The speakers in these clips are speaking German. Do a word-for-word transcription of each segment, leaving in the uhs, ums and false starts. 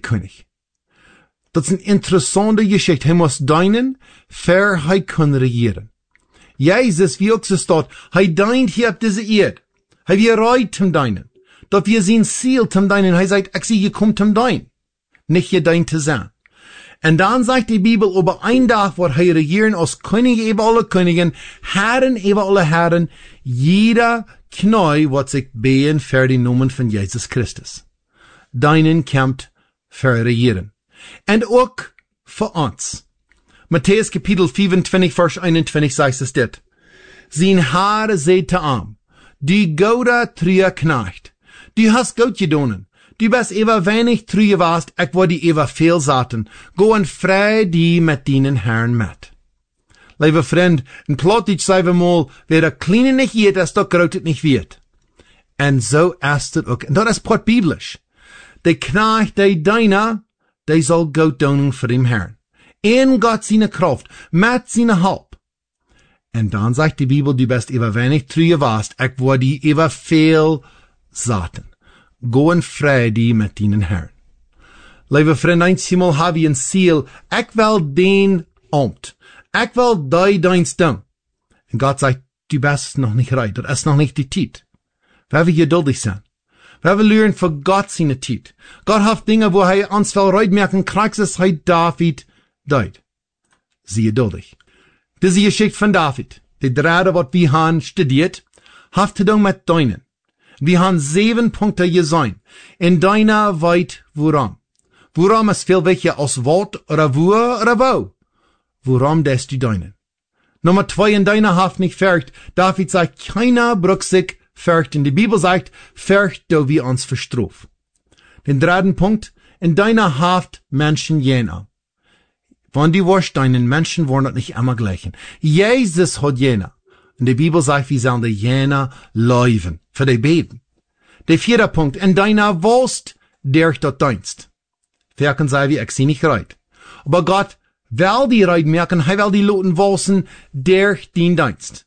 König. Dat is een interessante Geschichte. Hij moest dienen, ver hij kon regeren. Jezus, wie ook so staat, hij dient hier op deze eerd. Hij weer reit zum dienen. Dat wir zijn ziel zum dienen. Hij sagt, ik zie, je komt zum dienen. Nicht je dient te zijn. En dan sagt die Bibel, über ein Tag wird hij regieren als König über alle Königen, Herren über alle Herren, jeder Knie wird sich behen für die Namen von Jesus Christus. Deinen kämpft für regieren. En ook für uns. Matthäus Kapitel vierundzwanzig, Vers einundzwanzig sagt es dit. Zijn Haare seht te arm. Die Gouda trüe knecht. Du hast gut gedonen. Du bist ever wenig trüe warst, ek word die ever veel zaten. Go en vrij die met dienen Herrn met. Lieve vriend, in Plattdeutsch sagen wir mal, wer der Kleine nicht geht, das doch grotet nicht wird. En so ist es auch. Und das ist pot biblisch. Der Knecht, der Deiner, der soll gut donen für den Herrn. In Gott seine Kraft, mit seine Halb. Und dann sagt die Bibel, du bist ever wenig trüe warst, ek word die ever veel zaten. Go en vrij die met dienen Herrn. Lieve vriend, einmal habe ich ein Ziel, ek will den Amt. Ik wil die deins doen. En Gott sagt, du bist noch nicht reif, das ist noch nicht die Zeit. Wir wollen geduldig sein. Wir wollen lernen für Gott seine Zeit. Gott hat Dinge, wo er uns will reitmerken, kriegst es er David deut. Sie geduldig. Diese Geschichte von David, die gerade, was wir haben studiert, hat zu tun mit deinen. Wir haben sieben Punkte gesehen. In deiner weit woran. Woran ist viel wichtiger als Wort oder wo oder wo. Worum des du deinen? Nummer zwei, in deiner Haft nicht fürcht. David sagt, keiner brucht sich fürcht. Und die Bibel sagt, fürcht, do wir uns verstruf. Den dritten Punkt, in deiner Haft Menschen jener. Wenn du wirst, deinen Menschen wollen das nicht immer gleichen. Jesus hat jener. Und die Bibel sagt, wir sollen die jener leuven. Für die beten. Der vierte Punkt, in deiner Wurst, der ich dort dienst. Wer kann sagen, wie ich sie nicht reit. Aber Gott, wel die reid merken, hij wil die loten wolsen, der dien dienst.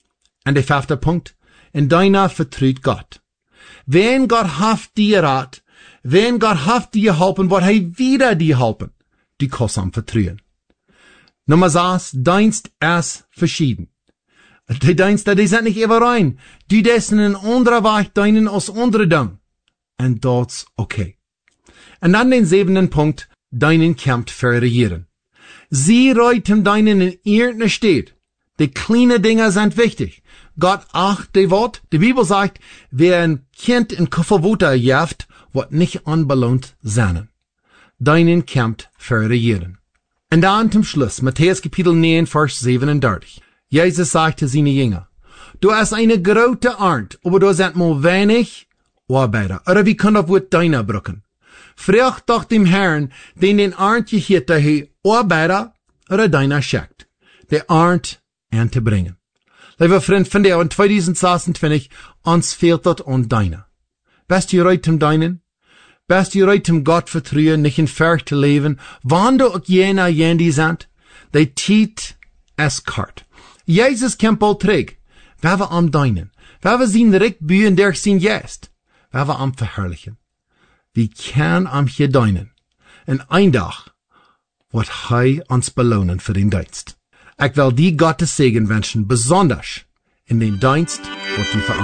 En de vijfde punt, in deiner vertrouwt Gott. Wenn Gott haft die raad, wenn Gott haft die helpen, wordt hij wieder die helpen. Die kost am vertrouwen. Nummer zes, dienst is verschieden. Die diensten, die sind nicht überein. Die dessen in anderer Weg dienen als andere Ding. En dat's okay. En dan den siebenten Punkt, deinen kämpft für regieren. Sie reiten deinen in irgendeiner Stadt. Die kleinen Dinge sind wichtig. Gott acht die Wort. Die Bibel sagt, wer ein Kind in Kofferwutter jaft, wird nicht unbelohnt sein. Deinen kämpft für regieren. Und dann zum Schluss, Matthäus Kapitel neun, Vers siebenunddreißig. Jesus sagte seine Jünger, du hast eine große Ernte, aber du sind mal wenig Arbeiter. Oder wie kann das Wort deiner brücken? Frag doch dem Herrn, den den Ernte hier daher Arbeiter oder deiner schickt, der Ernte anzubringen. Lieber Freund, von der in zwanzig sechsundzwanzig, uns fehlt dort an deiner. Bist du bereit zum deinen? Bist du bereit zum Gott vertrauen, nicht in Furcht zu leben? Wann du auch jener jendi sind, die Zeit ist kort. Jesus kämpft bald träg. Wer wir am deinen? Wer wir sein Recht bühen, der sein Jest? Wer wir am verherrlichen? Wie kann am hier deinen? En ein Tag wird hij uns belohnen für den Dienst. Ich will die Gottes Segen wünschen, besonders in den Dienst, wat du für